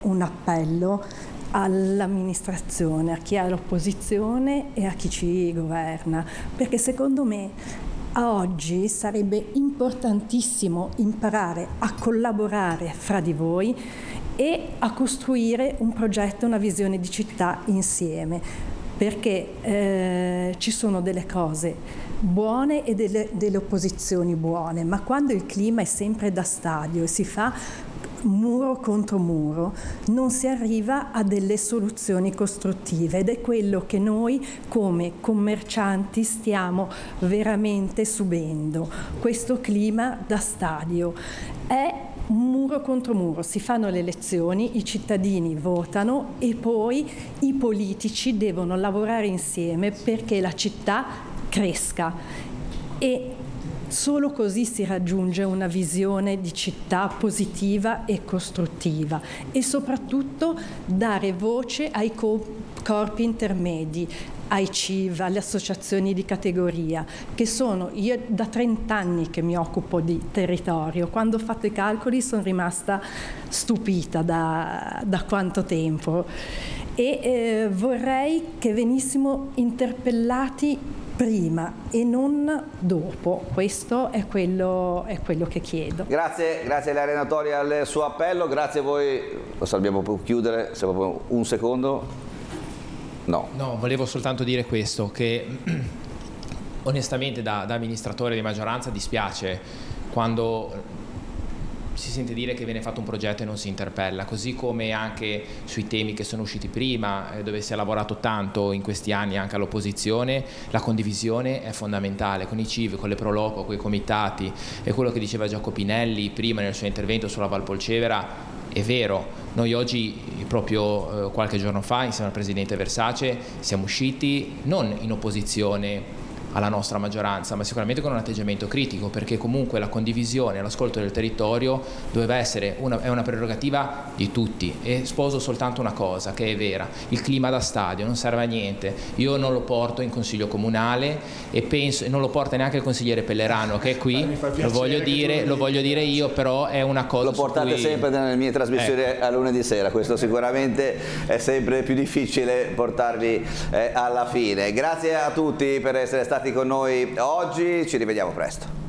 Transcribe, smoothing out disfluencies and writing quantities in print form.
un appello all'amministrazione, a chi è all'opposizione e a chi ci governa, perché secondo me a oggi sarebbe importantissimo imparare a collaborare fra di voi e a costruire un progetto, una visione di città insieme, perché ci sono delle cose buone e delle opposizioni buone, ma quando il clima è sempre da stadio e si fa muro contro muro, non si arriva a delle soluzioni costruttive, ed è quello che noi come commercianti stiamo veramente subendo. Questo clima da stadio è muro contro muro, si fanno le elezioni, i cittadini votano e poi i politici devono lavorare insieme perché la città cresca, e solo così si raggiunge una visione di città positiva e costruttiva, e soprattutto dare voce ai corpi intermedi, ai CIV, alle associazioni di categoria, che sono, io da 30 anni che mi occupo di territorio, quando ho fatto i calcoli sono rimasta stupita da quanto tempo, e vorrei che venissimo interpellati prima e non dopo. Questo è quello che chiedo. Grazie Ilaria Natoli al suo appello, grazie a voi. Lo sappiamo, può chiudere, se proprio un secondo. No, volevo soltanto dire questo, che onestamente da amministratore di maggioranza dispiace quando si sente dire che viene fatto un progetto e non si interpella, così come anche sui temi che sono usciti prima, dove si è lavorato tanto in questi anni anche all'opposizione. La condivisione è fondamentale con i CIV, con le Proloco, con i comitati, e quello che diceva Giacopinelli prima nel suo intervento sulla Valpolcevera è vero. Noi oggi, proprio qualche giorno fa, insieme al presidente Versace, siamo usciti non in opposizione alla nostra maggioranza, ma sicuramente con un atteggiamento critico, perché comunque la condivisione, l'ascolto del territorio doveva essere è una prerogativa di tutti. E sposo soltanto una cosa che è vera: il clima da stadio non serve a niente. Io non lo porto in consiglio comunale e penso, e non lo porta neanche il consigliere Pellerano che è qui, lo voglio dire io, però è una cosa lo portate sempre nelle mie trasmissioni a lunedì sera, questo sicuramente è sempre più difficile portarli alla fine. Grazie a tutti per essere stati con noi oggi, ci rivediamo presto.